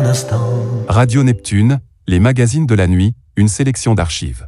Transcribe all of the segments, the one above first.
instant. Radio Neptune, les magazines de la nuit, une sélection d'archives.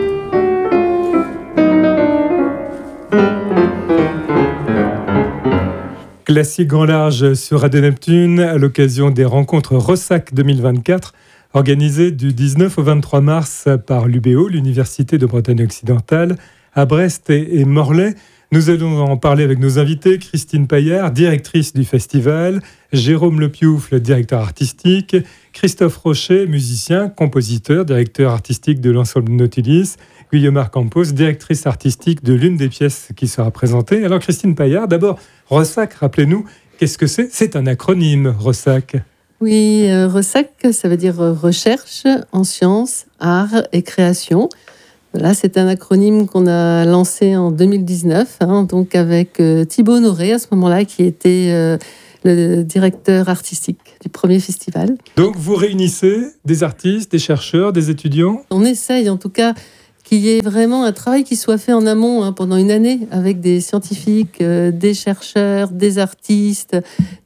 Classique grand large sur Radio Neptune à l'occasion des rencontres Ressac 2024 organisées du 19 au 23 mars par l'UBO, l'Université de Bretagne occidentale, à Brest et Morlaix. Nous allons en parler avec nos invités, Christine Paillard, directrice du festival, Jérôme Lepioufle, directeur artistique, Christophe Rocher, musicien, compositeur, directeur artistique de l'ensemble Nautilus, Guillaume Campos, directrice artistique de l'une des pièces qui sera présentée. Alors Christine Paillard, d'abord, Ressac, rappelez-nous, qu'est-ce que c'est ? C'est un acronyme, Ressac. Oui, Ressac, ça veut dire recherche en sciences, arts et création. Là, c'est un acronyme qu'on a lancé en 2019, donc avec Thibaut Honoré, à ce moment-là, qui était le directeur artistique du premier festival. Donc, vous réunissez des artistes, des chercheurs, des étudiants ? On essaye, en tout cas, qu'il y ait vraiment un travail qui soit fait en amont pendant une année, avec des scientifiques, des chercheurs, des artistes,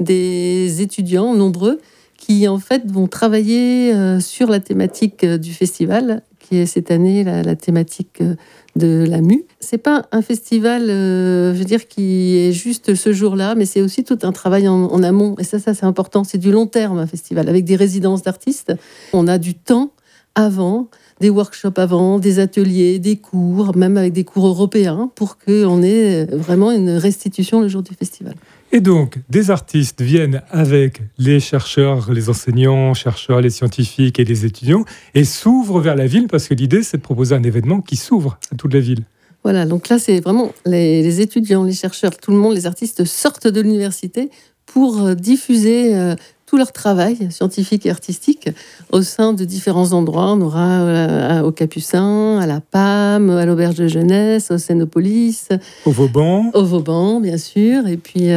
des étudiants nombreux, qui, en fait, vont travailler sur la thématique du festival, qui est cette année la thématique de la mue. C'est pas un festival, je veux dire, qui est juste ce jour-là, mais c'est aussi tout un travail en amont. Et ça, c'est important. C'est du long terme, un festival, avec des résidences d'artistes. On a du temps avant, des workshops avant, des ateliers, des cours, même avec des cours européens, pour qu'on ait vraiment une restitution le jour du festival. Et donc, des artistes viennent avec les chercheurs, les enseignants, chercheurs, les scientifiques et les étudiants et s'ouvrent vers la ville parce que l'idée, c'est de proposer un événement qui s'ouvre à toute la ville. Voilà, donc là, c'est vraiment les étudiants, les chercheurs, tout le monde, les artistes sortent de l'université pour diffuser tout leur travail scientifique et artistique au sein de différents endroits. On aura au Capucin, à la PAM, à l'Auberge de Jeunesse, au Scénopolis, au Vauban, bien sûr, et puis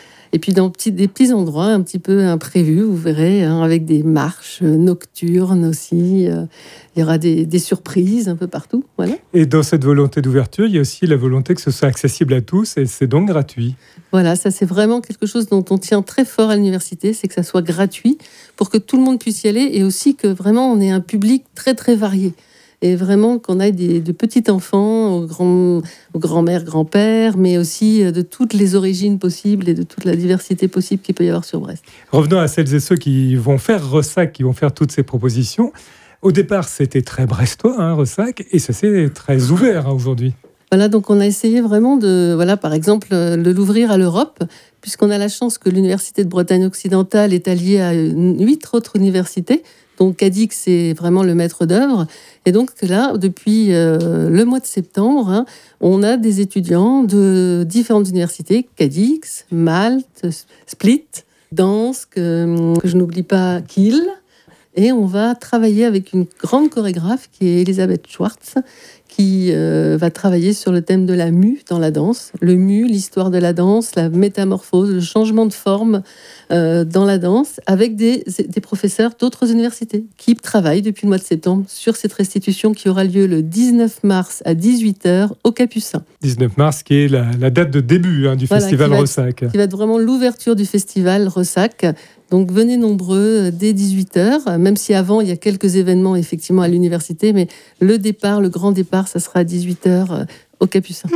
dans des petits endroits un petit peu imprévus, vous verrez, avec des marches nocturnes aussi. Il y aura des surprises un peu partout. Voilà. Et dans cette volonté d'ouverture, il y a aussi la volonté que ce soit accessible à tous et c'est donc gratuit. Voilà, ça c'est vraiment quelque chose dont on tient très fort à l'université, c'est que ça soit gratuit pour que tout le monde puisse y aller et aussi que vraiment on ait un public très très varié. Et vraiment qu'on ait de petits enfants aux grands-mères, grands-pères, mais aussi de toutes les origines possibles et de toute la diversité possible qu'il peut y avoir sur Brest. Revenons à celles et ceux qui vont faire Ressac, qui vont faire toutes ces propositions. Au départ, c'était très brestois, Ressac, et ça s'est très ouvert aujourd'hui. Voilà, donc on a essayé vraiment par exemple, de l'ouvrir à l'Europe, puisqu'on a la chance que l'Université de Bretagne occidentale est alliée à 8 autres universités. Donc Cadix est vraiment le maître d'œuvre. Et donc là, depuis le mois de septembre, on a des étudiants de différentes universités, Cadix, Malte, Split, Dansk, que je n'oublie pas, Kiel. Et on va travailler avec une grande chorégraphe qui est Elisabeth Schwartz, qui va travailler sur le thème de la mue dans la danse. Le mue, l'histoire de la danse, la métamorphose, le changement de forme dans la danse, avec des professeurs d'autres universités qui travaillent depuis le mois de septembre sur cette restitution qui aura lieu le 19 mars à 18h au Capucin. 19 mars, qui est la date de début du festival Ressac. Qui va être vraiment l'ouverture du festival Ressac. Donc venez nombreux dès 18h, même si avant il y a quelques événements effectivement à l'université, mais le grand départ, ça sera à 18h au Capucin.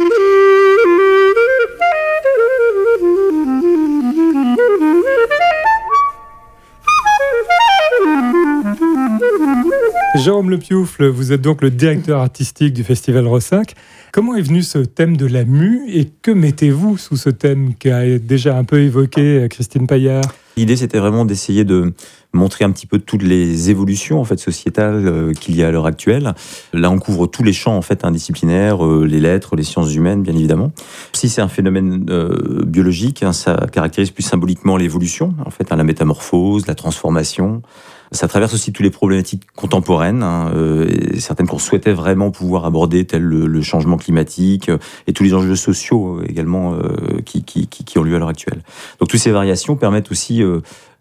Jérôme Lepioufle, vous êtes donc le directeur artistique du festival Ressac. Comment est venu ce thème de la mue et que mettez-vous sous ce thème qu'a déjà un peu évoqué Christine Paillard ? L'idée, c'était vraiment d'essayer de montrer un petit peu toutes les évolutions sociétales qu'il y a à l'heure actuelle. Là, on couvre tous les champs disciplinaires, les lettres, les sciences humaines, bien évidemment. Si c'est un phénomène biologique, ça caractérise plus symboliquement l'évolution, la métamorphose, la transformation. Ça traverse aussi toutes les problématiques contemporaines, et certaines qu'on souhaitait vraiment pouvoir aborder, telles le changement climatique et tous les enjeux sociaux également qui ont lieu à l'heure actuelle. Donc toutes ces variations permettent aussi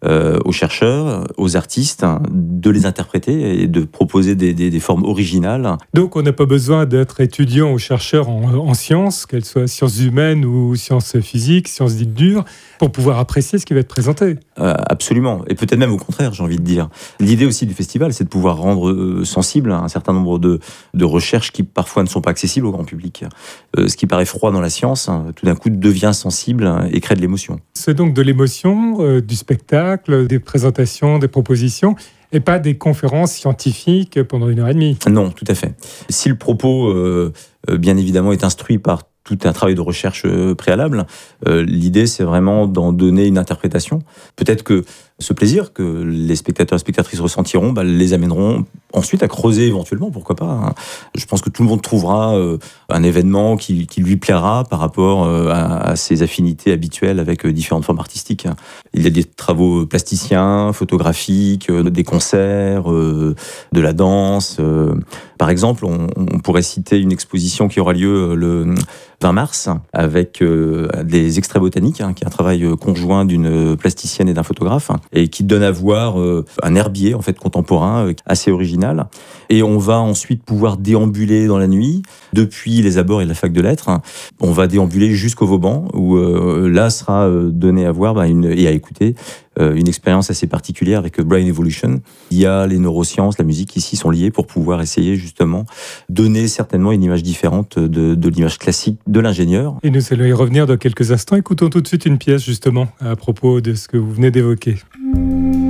aux chercheurs, aux artistes, de les interpréter et de proposer des formes originales. Donc on n'a pas besoin d'être étudiant ou chercheur en sciences, qu'elles soient sciences humaines ou sciences physiques, sciences dites dures, pour pouvoir apprécier ce qui va être présenté. Absolument, et peut-être même au contraire, j'ai envie de dire. L'idée aussi du festival, c'est de pouvoir rendre sensible un certain nombre de recherches qui parfois ne sont pas accessibles au grand public. Ce qui paraît froid dans la science, tout d'un coup devient sensible et crée de l'émotion. C'est donc de l'émotion, du spectacle, des présentations, des propositions, et pas des conférences scientifiques pendant 1h30. Non, tout à fait. Si le propos, bien évidemment, est instruit par tout un travail de recherche préalable, l'idée, c'est vraiment d'en donner une interprétation. Peut-être que ce plaisir que les spectateurs et spectatrices ressentiront les amèneront ensuite à creuser éventuellement, pourquoi pas. Hein. Je pense que tout le monde trouvera un événement qui lui plaira par rapport à ses affinités habituelles avec différentes formes artistiques. Il y a des travaux plasticiens, photographiques, des concerts, de la danse. Par exemple, on pourrait citer une exposition qui aura lieu le 20 mars avec des extraits botaniques, qui est un travail conjoint d'une plasticienne et d'un photographe, et qui donne à voir un herbier en fait contemporain assez original. Et on va ensuite pouvoir déambuler dans la nuit depuis les abords et la fac de lettres. On va déambuler jusqu'au Vauban où là sera donné à voir et à écouter une expérience assez particulière avec Brain Evolution. Il y a les neurosciences, la musique ici sont liées pour pouvoir essayer justement donner certainement une image différente de l'image classique de l'ingénieur. Et nous allons y revenir dans quelques instants. Écoutons tout de suite une pièce justement à propos de ce que vous venez d'évoquer.